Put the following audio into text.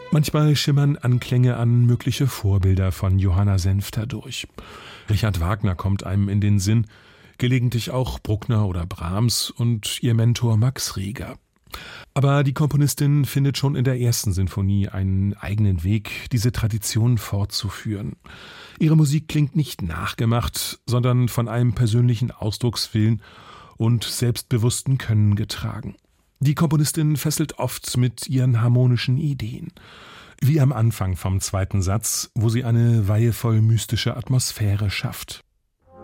Manchmal schimmern Anklänge an mögliche Vorbilder von Johanna Senfter durch. Richard Wagner kommt einem in den Sinn, gelegentlich auch Bruckner oder Brahms und ihr Mentor Max Reger. Aber die Komponistin findet schon in der ersten Sinfonie einen eigenen Weg, diese Tradition fortzuführen. Ihre Musik klingt nicht nachgemacht, sondern von einem persönlichen Ausdruckswillen und selbstbewussten Können getragen. Die Komponistin fesselt oft mit ihren harmonischen Ideen. Wie am Anfang vom zweiten Satz, wo sie eine weihevoll mystische Atmosphäre schafft.